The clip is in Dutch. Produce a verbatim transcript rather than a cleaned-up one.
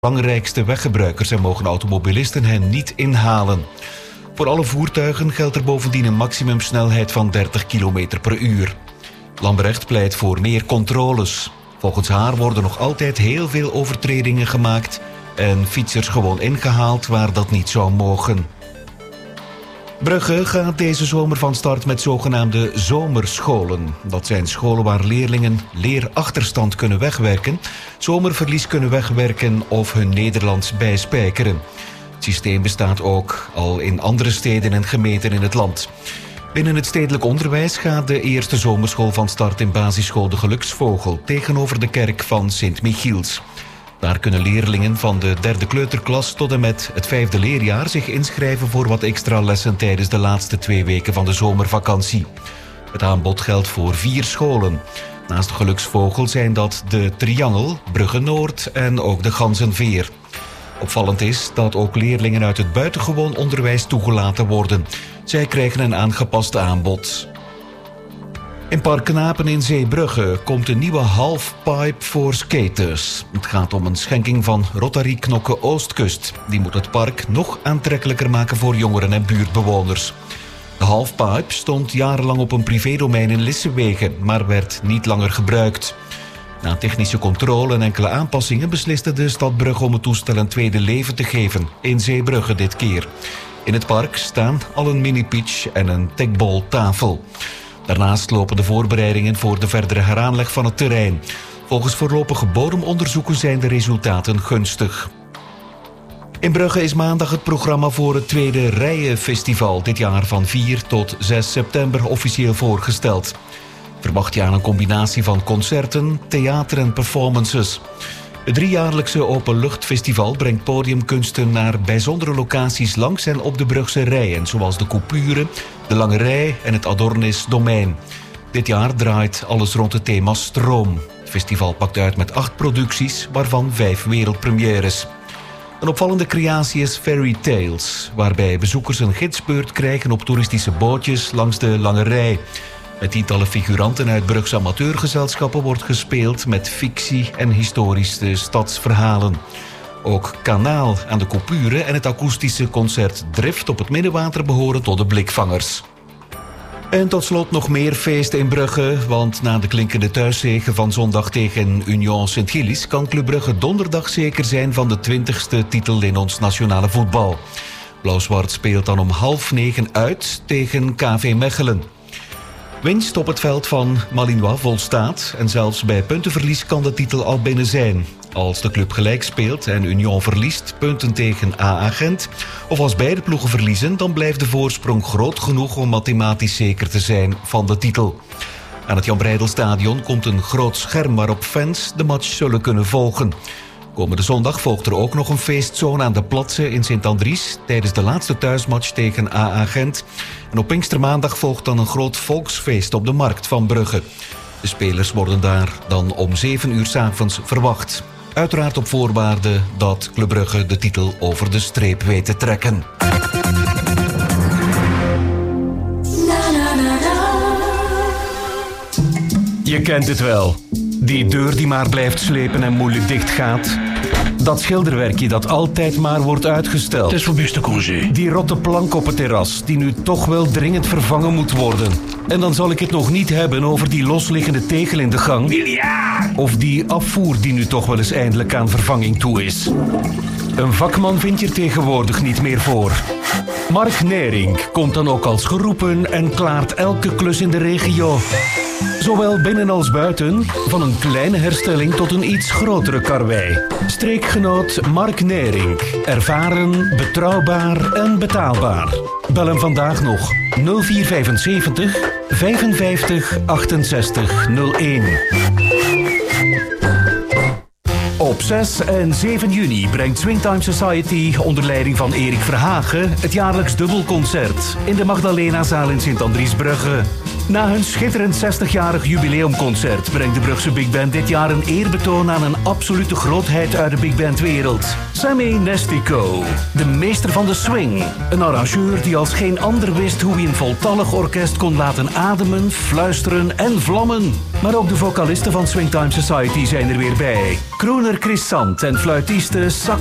belangrijkste weggebruikers en mogen automobilisten hen niet inhalen. Voor alle voertuigen geldt er bovendien een maximumsnelheid van dertig kilometer per uur. Lambrecht pleit voor meer controles. Volgens haar worden nog altijd heel veel overtredingen gemaakt en fietsers gewoon ingehaald waar dat niet zou mogen. Brugge gaat deze zomer van start met zogenaamde zomerscholen. Dat zijn scholen waar leerlingen leerachterstand kunnen wegwerken, zomerverlies kunnen wegwerken of hun Nederlands bijspijkeren. Het systeem bestaat ook al in andere steden en gemeenten in het land. Binnen het stedelijk onderwijs gaat de eerste zomerschool van start in basisschool De Geluksvogel tegenover de kerk van Sint-Michiels. Daar kunnen leerlingen van de derde kleuterklas tot en met het vijfde leerjaar zich inschrijven voor wat extra lessen tijdens de laatste twee weken van de zomervakantie. Het aanbod geldt voor vier scholen. Naast De Geluksvogel zijn dat de Triangel, Brugge Noord en ook de Ganzenveer. Opvallend is dat ook leerlingen uit het buitengewoon onderwijs toegelaten worden. Zij krijgen een aangepast aanbod. In Park Knapen in Zeebrugge komt een nieuwe halfpipe voor skaters. Het gaat om een schenking van Rotary Knokke Oostkust. Die moet het park nog aantrekkelijker maken voor jongeren en buurtbewoners. De halfpipe stond jarenlang op een privédomein in Lissewegen, maar werd niet langer gebruikt. Na technische controle en enkele aanpassingen besliste de stad Brugge om het toestel een tweede leven te geven. In Zeebrugge dit keer. In het park staan al een mini-pitch en een tekboltafel. Daarnaast lopen de voorbereidingen voor de verdere heraanleg van het terrein. Volgens voorlopige bodemonderzoeken zijn de resultaten gunstig. In Brugge is maandag het programma voor het tweede Rijenfestival dit jaar van vier tot zes september officieel voorgesteld. Verwacht je aan een combinatie van concerten, theater en performances. Het driejaarlijkse openluchtfestival brengt podiumkunsten naar bijzondere locaties langs en op de Brugse Rijen, zoals de Coupure, de Lange Rij en het Adornis Domein. Dit jaar draait alles rond het thema stroom. Het festival pakt uit met acht producties, waarvan vijf wereldpremières. Een opvallende creatie is Fairy Tales, waarbij bezoekers een gidsbeurt krijgen op toeristische bootjes langs de Lange Rij. Met tientallen figuranten uit Brugse amateurgezelschappen wordt gespeeld met fictie en historische stadsverhalen. Ook Kanaal aan de Coupure en het akoestische concert Drift op het Middenwater behoren tot de blikvangers. En tot slot nog meer feesten in Brugge, want na de klinkende thuiszege van zondag tegen Union Sint-Gillis kan Club Brugge donderdag zeker zijn van de twintigste titel in ons nationale voetbal. Blauw-zwart speelt dan om half negen uit tegen K V Mechelen. Winst op het veld van Malinois volstaat en zelfs bij puntenverlies kan de titel al binnen zijn. Als de club gelijk speelt en Union verliest punten tegen A A Gent, of als beide ploegen verliezen, dan blijft de voorsprong groot genoeg om mathematisch zeker te zijn van de titel. Aan het Jan Breidelstadion komt een groot scherm waarop fans de match zullen kunnen volgen. Komende zondag volgt er ook nog een feestzone aan de Platse in Sint-Andries tijdens de laatste thuismatch tegen A A Gent. En op Pinkstermaandag volgt dan een groot volksfeest op de markt van Brugge. De spelers worden daar dan om zeven uur 's avonds verwacht. Uiteraard op voorwaarde dat Club Brugge de titel over de streep weet te trekken. Je kent het wel. Die deur die maar blijft slepen en moeilijk dicht gaat. Dat schilderwerkje dat altijd maar wordt uitgesteld. Het is voor beste congé. Die rotte plank op het terras die nu toch wel dringend vervangen moet worden. En dan zal ik het nog niet hebben over die losliggende tegel in de gang. Miljard! Of die afvoer die nu toch wel eens eindelijk aan vervanging toe is. Een vakman vind je er tegenwoordig niet meer voor. Mark Nering komt dan ook als geroepen en klaart elke klus in de regio. Zowel binnen als buiten, van een kleine herstelling tot een iets grotere karwei. Streekgenoot Mark Nering. Ervaren, betrouwbaar en betaalbaar. Bel hem vandaag nog nul vier vijfenzeventig vijfenvijftig achtenzestig nul één. Op zes en zeven juni brengt Swingtime Society onder leiding van Erik Verhagen het jaarlijks dubbelconcert in de Magdalenazaal in Sint-Andries-Brugge. Na hun schitterend zestigjarig jubileumconcert brengt de Brugse Big Band dit jaar een eerbetoon aan een absolute grootheid uit de Big Band wereld. Sammy Nestico, de meester van de swing. Een arrangeur die als geen ander wist hoe hij een voltallig orkest kon laten ademen, fluisteren en vlammen. Maar ook de vocalisten van Swingtime Society zijn er weer bij. Crooner Chris Sant en fluitiste